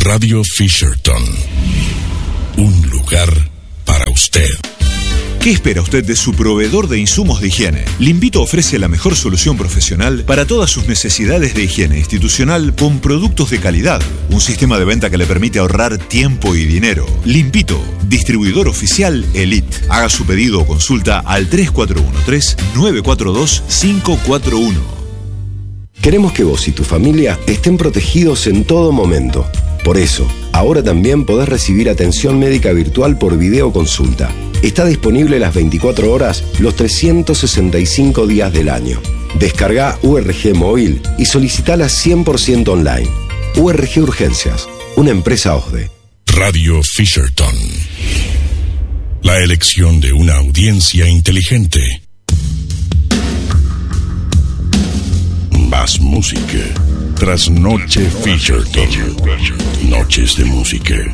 Radio Fisherton. Un lugar para usted. ¿Qué espera usted de su proveedor de insumos de higiene? Limpito ofrece la mejor solución profesional para todas sus necesidades de higiene institucional con productos de calidad. Un sistema de venta que le permite ahorrar tiempo y dinero. Limpito, distribuidor oficial Elite. Haga su pedido o consulta al 3413-942-541. Queremos que vos y tu familia estén protegidos en todo momento. Por eso, ahora también podés recibir atención médica virtual por videoconsulta. Está disponible las 24 horas, los 365 días del año. Descarga URG Móvil y solicitala 100% online. URG Urgencias, una empresa OSDE. Radio Fisherton. La elección de una audiencia inteligente. Más música. Trasnoche Fisherton. Noches de música.